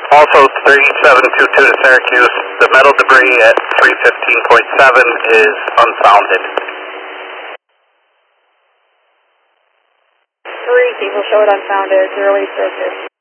Also 3722 to Syracuse, the metal debris at 315.7 is unfounded. 3, people show it unfounded, 08 Syracuse.